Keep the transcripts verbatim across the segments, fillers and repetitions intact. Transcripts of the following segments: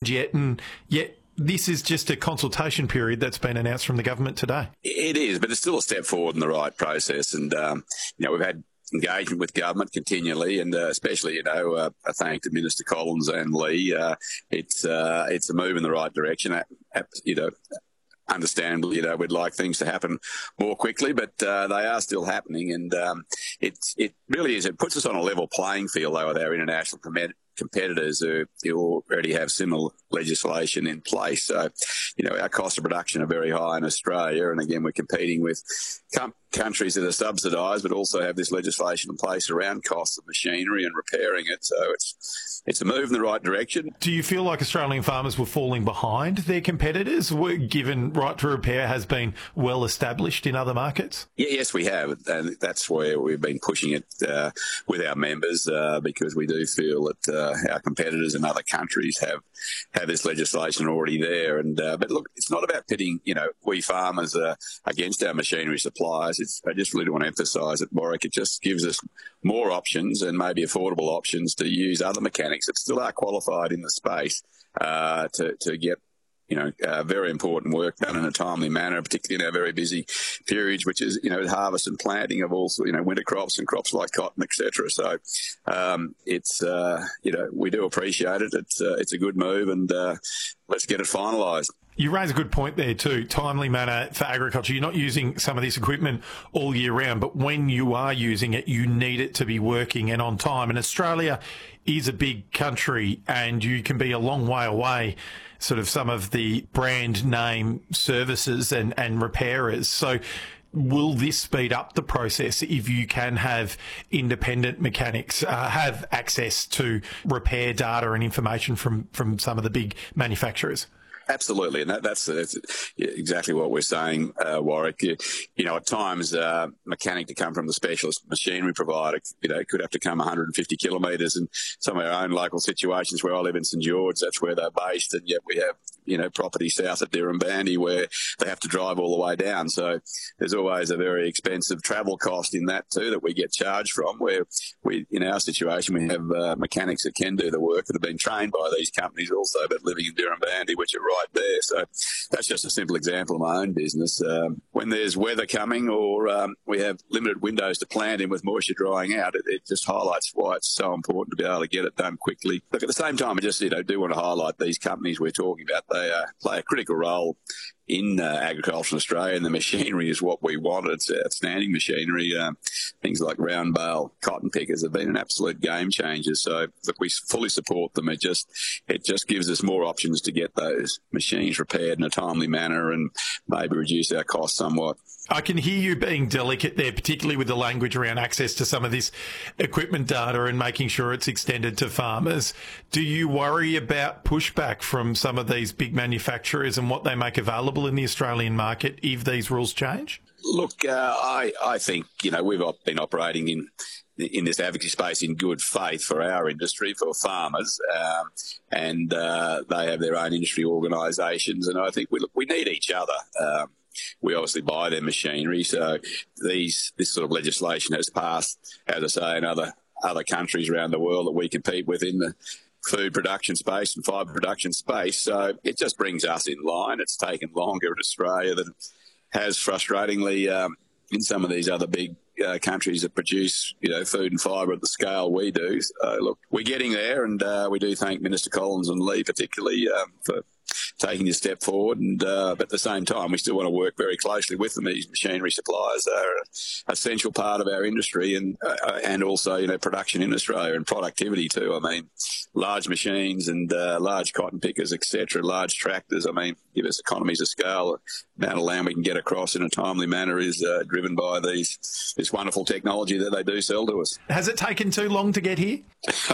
yet, and yet this is just a consultation period that's been announced from the government today. It is, but it's still a step forward in the right process. And, um, you know, we've had engagement with government continually, and uh, especially, you know, uh, a thank to Minister Collins and Lee. Uh, it's uh, it's a move in the right direction. Uh, you know, understandably, you know, we'd like things to happen more quickly, but uh, they are still happening, and um, it it really is. It puts us on a level playing field though with our international com- competitors who, who already have similar legislation in place. So, you know, our cost of production are very high in Australia, and again, we're competing with com- countries that are subsidised, but also have this legislation in place around costs of machinery and repairing it. So it's it's a move in the right direction. Do you feel like Australian farmers were falling behind their competitors, given right to repair has been well established in other markets? Yeah, yes, we have, and that's where we've been pushing it uh, with our members uh, because we do feel that uh, our competitors in other countries have have this legislation already there. And uh, but look, it's not about pitting, you know, we farmers uh, against our machinery suppliers. It's, I just really want to emphasise it, Warwick. It just gives us more options and maybe affordable options to use other mechanics that still are qualified in the space uh, to to get, you know, uh, very important work done in a timely manner, particularly in our very busy periods, which is, you know, harvest and planting of also, you know, winter crops and crops like cotton, et cetera. So um, it's, uh, you know, we do appreciate it. It's, uh, it's a good move, and uh, let's get it finalised. You raise a good point there too, timely manner for agriculture. You're not using some of this equipment all year round, but when you are using it, you need it to be working and on time. And Australia is a big country, and you can be a long way away, sort of some of the brand name services and, and repairers. So will this speed up the process if you can have independent mechanics, uh, have access to repair data and information from, from some of the big manufacturers? Absolutely, and that, that's, that's exactly what we're saying, uh, Warwick. You, you know, at times, uh, mechanic to come from the specialist machinery provider, you know, could have to come one hundred fifty kilometres. And some of our own local situations where I live in St George, that's where they're based, and yet we have, you know, property south of Dirranbandi where they have to drive all the way down. So there's always a very expensive travel cost in that too that we get charged from, where we, in our situation, we have uh, mechanics that can do the work that have been trained by these companies also, but living in Dirranbandi, which are right there. So that's just a simple example of my own business. Um, when there's weather coming, or um, we have limited windows to plant in with moisture drying out, it, it just highlights why it's so important to be able to get it done quickly. Look, at the same time, I just, you know, do want to highlight these companies we're talking about. They uh, play a critical role in uh, agriculture in Australia, and the machinery is what we want. It's outstanding machinery. Um, things like round bale cotton pickers have been an absolute game changer. So look, we fully support them. It just it just gives us more options to get those machines repaired in a timely manner and maybe reduce our costs somewhat. I can hear you being delicate there, particularly with the language around access to some of this equipment data and making sure it's extended to farmers. Do you worry about pushback from some of these big manufacturers and what they make available in the Australian market if these rules change? Look, uh, I, I think, you know, we've been operating in in this advocacy space in good faith for our industry, for farmers, um, and uh, they have their own industry organisations, and I think we, we need each other. Um, We obviously buy their machinery, so these this sort of legislation has passed, as I say, in other other countries around the world that we compete with in the food production space and fibre production space. So it just brings us in line. It's taken longer in Australia than it has, frustratingly, um, in some of these other big uh, countries that produce, you know, food and fibre at the scale we do. So, look, we're getting there, and uh, we do thank Minister Collins and Lee particularly um, for taking a step forward, and uh, but at the same time, we still want to work very closely with them. These machinery suppliers are an essential part of our industry, and uh, and also, you know, production in Australia and productivity too. I mean, large machines and uh, large cotton pickers, et cetera, large tractors. I mean, give us economies of scale. The amount of land we can get across in a timely manner is uh, driven by these this wonderful technology that they do sell to us. Has it taken too long to get here?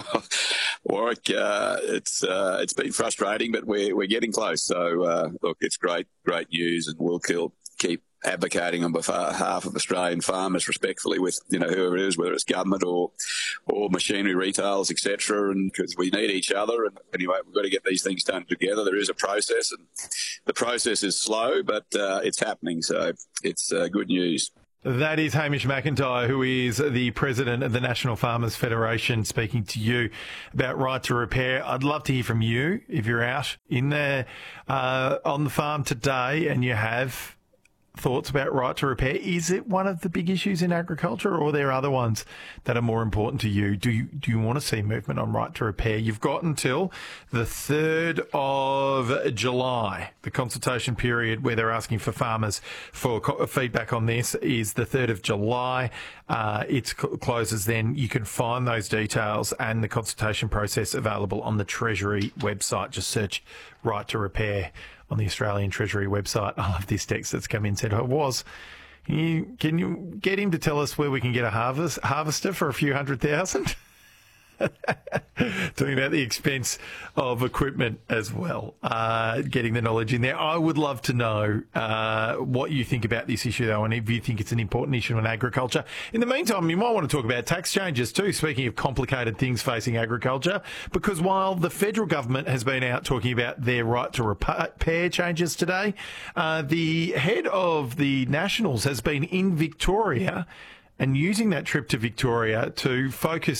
Warwick, uh, it's uh, it's been frustrating, but we're we're getting close. So uh, look, it's great, great news, and we'll kill, keep advocating on behalf of Australian farmers respectfully with, you know, whoever it is, whether it's government or or machinery retailers, et cetera. And because we need each other, and anyway, we've got to get these things done together. There is a process, and the process is slow, but uh, it's happening. So it's uh, good news. That is Hamish McIntyre, who is the president of the National Farmers Federation, speaking to you about right to repair. I'd love to hear from you if you're out in there uh, on the farm today and you have thoughts about right to repair. Is it one of the big issues in agriculture, or are there other ones that are more important to you? Do you do you want to see movement on right to repair? You've got until the third of July. The consultation period where they're asking for farmers for co- feedback on this is the third of July. Uh, it cl- closes then. You can find those details and the consultation process available on the Treasury website. Just search right to repair on the Australian Treasury website. I love this text that's come in, said, "I was. Can you, can you get him to tell us where we can get a harvest harvester for a few hundred thousand?" Talking about the expense of equipment as well, uh, getting the knowledge in there. I would love to know uh, what you think about this issue, though, and if you think it's an important issue in agriculture. In the meantime, you might want to talk about tax changes too, speaking of complicated things facing agriculture, because while the federal government has been out talking about their right to repair changes today, uh, the head of the Nationals has been in Victoria and using that trip to Victoria to focus